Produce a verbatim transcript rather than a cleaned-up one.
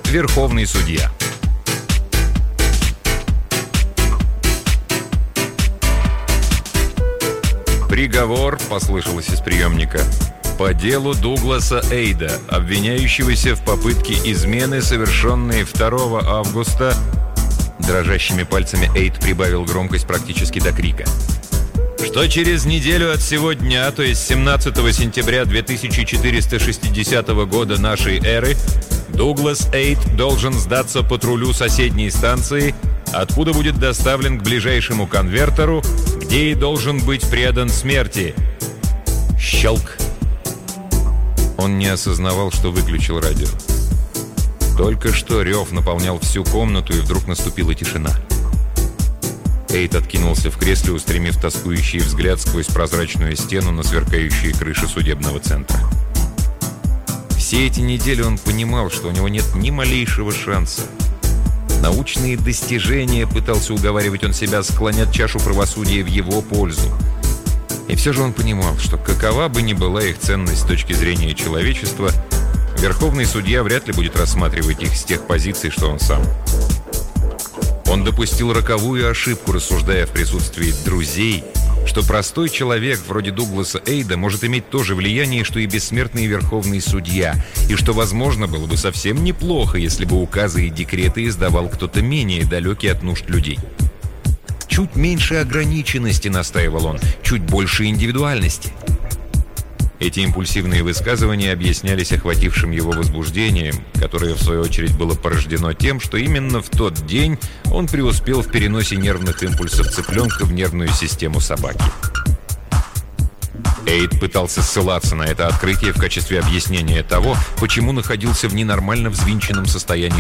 верховный судья. «Приговор», — послышалось из приемника, — «по делу Дугласа Эйда, обвиняющегося в попытке измены, совершенной второго августа». Дрожащими пальцами Эйд прибавил громкость практически до крика. «Что через неделю от сего дня, то есть семнадцатого сентября две тысячи четыреста шестидесятого года нашей эры, Дуглас Эйд должен сдаться патрулю соседней станции, откуда будет доставлен к ближайшему конвертеру, где и должен быть предан смерти». Щелк. Он не осознавал, что выключил радио. Только что рев наполнял всю комнату, и вдруг наступила тишина. Эйд откинулся в кресле, устремив тоскующий взгляд сквозь прозрачную стену на сверкающие крыши судебного центра. Все эти недели он понимал, что у него нет ни малейшего шанса. Научные достижения, пытался уговаривать он себя, склонят чашу правосудия в его пользу. И все же он понимал, что какова бы ни была их ценность с точки зрения человечества, верховный судья вряд ли будет рассматривать их с тех позиций, что он сам. Он допустил роковую ошибку, рассуждая в присутствии друзей, что простой человек вроде Дугласа Эйда может иметь то же влияние, что и бессмертный верховный судья, и что, возможно, было бы совсем неплохо, если бы указы и декреты издавал кто-то менее далекий от нужд людей. Чуть меньше ограниченности, настаивал он, чуть больше индивидуальности. Эти импульсивные высказывания объяснялись охватившим его возбуждением, которое, в свою очередь, было порождено тем, что именно в тот день он преуспел в переносе нервных импульсов цыпленка в нервную систему собаки. Эйд пытался ссылаться на это открытие в качестве объяснения того, почему находился в ненормально взвинченном состоянии